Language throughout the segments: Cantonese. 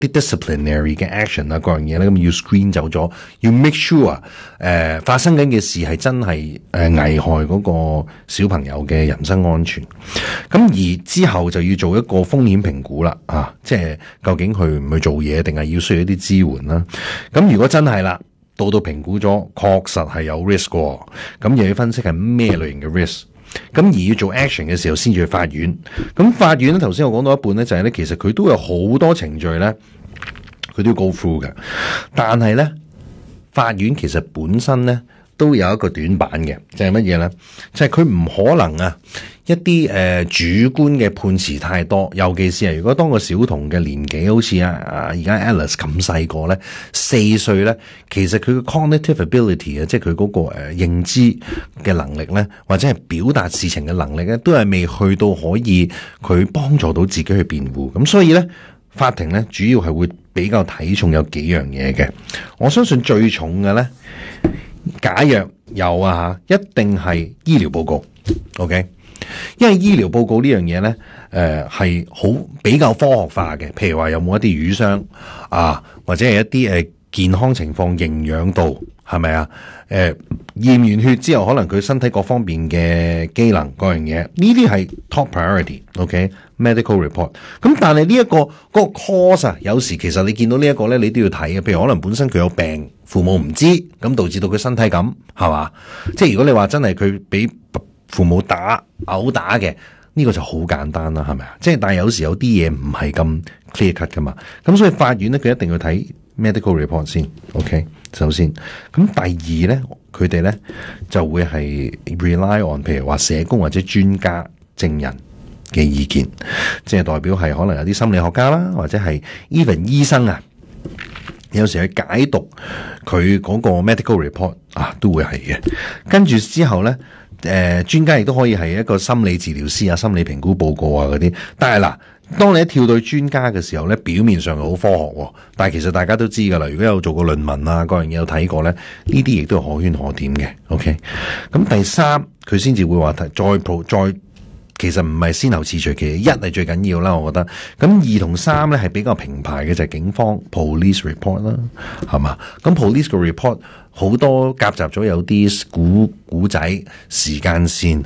啲 disciplinary 嘅 action 啊，各樣嘢咧，咁要 screen 走咗，要 make sure 發生緊嘅事係真係危害嗰個小朋友嘅人身安全。咁而之後就要做一個風險評估啦，即係究竟去唔去做嘢，定係要需要一啲支援啦。咁如果真係啦，到評估咗，確實係有 risk 喎，咁又要分析係咩類型嘅 risk。咁而要做 action 嘅時候，先至去法院。咁法院咧，頭先我講到一半咧，就係咧，其實佢都有好多程序咧，佢都要 go through 嘅。但係咧，法院其實本身咧都有一個短板嘅，就係乜嘢咧？就係佢唔可能一啲主觀嘅判詞太多，尤其是如果當個小童嘅年紀好似而家 Alice 咁細個咧，4歲咧，其實佢嘅 cognitive ability 即係佢嗰個認知嘅能力咧，或者係表達事情嘅能力咧，都係未去到可以佢幫助到自己去辯護。咁所以咧，法庭咧主要係會比較睇重有幾樣嘢嘅。我相信最重嘅咧，假若有一定係醫療報告 ，OK。因為醫療報告呢樣嘢咧，係好比較科學化嘅。譬如話有冇一啲瘀傷或者係一啲健康情況、營養度係咪啊？驗完血之後，可能佢身體各方面嘅機能嗰樣嘢，呢啲係 top priority，OK，medical report。咁但係呢一個嗰個 cause 有時其實你見到呢一個咧，你都要睇嘅。譬如可能本身佢有病，父母唔知，咁導致到佢身體咁，係嘛？即係如果你話真係佢俾父母毆打嘅，呢個就好簡單啦，係咪啊？即係但係有時有啲嘢唔係咁 clear cut 噶嘛，咁所以法院咧佢一定要睇 medical report 先 ，OK， 首先，咁第二咧，佢哋咧就會係 rely on 譬如話社工或者專家證人嘅意見，即係代表係可能有啲心理學家啦，或者係 even 醫生有時去解讀佢嗰個 medical report 都會係嘅，跟住之後咧。專家亦都可以係一個心理治療師心理評估報告嗰啲，但係嗱，當你一跳到專家嘅時候咧，表面上係好科學，但係其實大家都知噶啦，如果有做過論文各樣嘢有睇過咧，呢啲亦都係可圈可點嘅。OK， 咁第三佢先至會話再其實唔係先後次序，其實一係最緊要啦，我覺得。咁2同3咧係比較平排嘅，就係警方 police report 啦，係嘛？咁 police 個 report 好多夾雜咗有啲古仔、時間線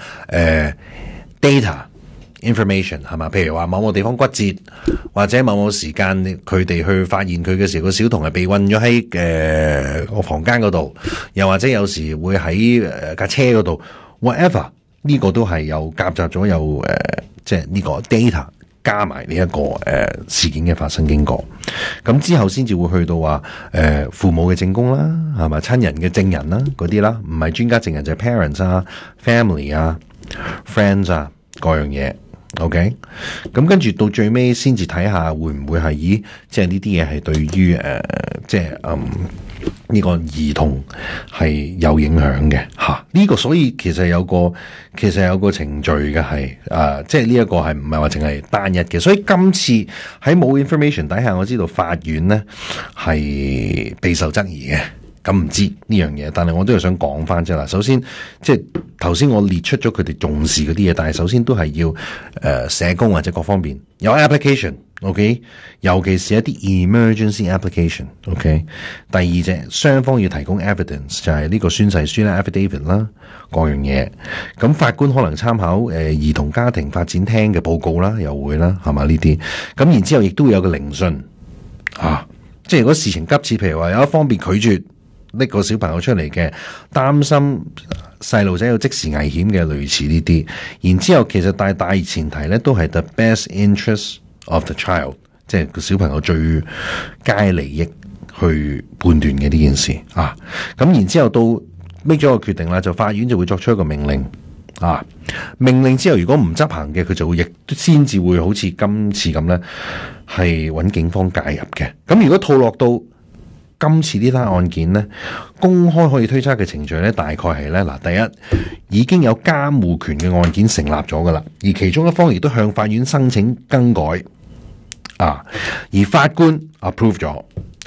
data information 係嘛？譬如話某個地方骨折，或者某時間佢哋去發現佢嘅時候，個小童係被困咗喺個房間嗰度，又或者有時會喺架車嗰度 whatever。呢個都係有夾雜咗有即係呢個 data 加埋呢一個事件嘅發生經過，咁之後先至會去到話父母嘅證供啦，係咪親人嘅證人啦嗰啲啦，唔係專家證人就係 parents family friends 各樣嘢 ，OK， 咁跟住到最尾先至睇下會唔會係即係呢啲嘢係對於即係呢個兒童係有影響嘅呢個所以其實有個程序嘅係即係呢一個係唔係話淨係單一嘅，所以今次喺冇 information 底下，我知道法院咧係備受質疑嘅。咁唔知呢樣嘢，但係我都係想講翻啫啦。首先，即係頭先我列出咗佢哋重視嗰啲嘢，但係首先都係要社工或者各方面有 application，OK， 尤其是一啲 emergency application，OK。第二隻雙方要提供 evidence， 就係呢個宣誓書啦 affidavit 啦，各樣嘢。咁法官可能參考兒童家庭發展廳嘅報告啦，又會啦，係嘛呢啲。咁然之後亦都會有個聆訊即係如果事情急切，譬如話有一方面拒絕拎個小朋友出嚟嘅，擔心細路仔有即時危險嘅，類似呢啲。然之後其實大前提咧都係 the best interest of the child， 即係個小朋友最佳利益去判斷嘅呢件事咁然之後到 make 咗個決定啦，就法院就會作出一個命令命令之後，如果唔執行嘅，佢就會亦先至會好似今次咁咧，係揾警方介入嘅。咁如果套落到今次呢單案件呢，公開可以推測嘅程序呢，大概係呢。嗱，第一已經有監護權嘅案件成立咗噶啦，而其中一方亦都向法院申請更改而法官 approve 咗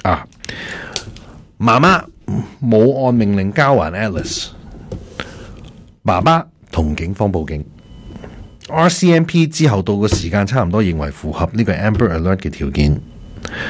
媽媽冇按命令交還 Alice， 爸爸同警方報警 ，RCMP 之後到個時間差唔多，認為符合呢個 Amber Alert 嘅條件